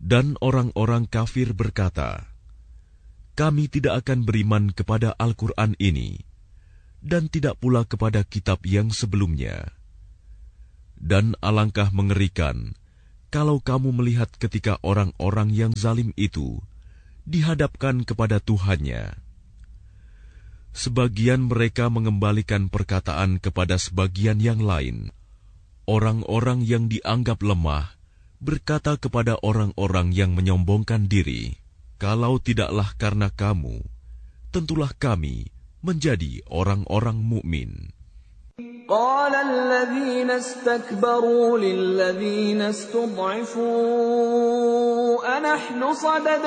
Dan orang-orang kafir berkata, "Kami tidak akan beriman kepada Al-Quran ini, dan tidak pula kepada kitab yang sebelumnya." Dan alangkah mengerikan kalau kamu melihat ketika orang-orang yang zalim itu dihadapkan kepada Tuhannya. Sebagian mereka mengembalikan perkataan kepada sebagian yang lain. Orang-orang yang dianggap lemah berkata kepada orang-orang yang menyombongkan diri, "Kalau tidaklah karena kamu, tentulah kami menjadi orang-orang mukmin." قال الذين استكبروا للذين استضعفوا أنحن صددنا